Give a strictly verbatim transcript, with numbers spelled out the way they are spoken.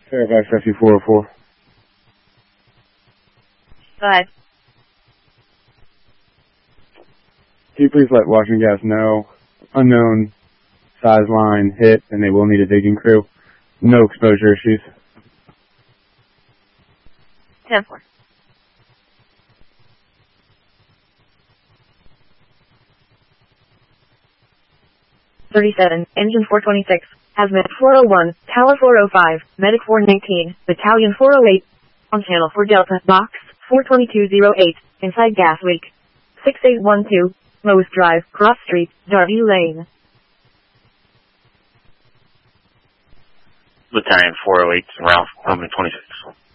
Fairfax Rescue four oh four. Go ahead. Can you please let Washington Gas know unknown size line hit and they will need a digging crew? No exposure issues. ten four. thirty-seven, Engine four twenty-six, Hazmat four oh one, Tower four oh five, Medic four nineteen, Battalion four oh eight, on Channel four Delta, Box four twenty-two oh eight, inside gas leak. six eight one two, Lois Drive, Cross Street, Darby Lane. Battalion four oh eight, Ralph, Roman twenty-six.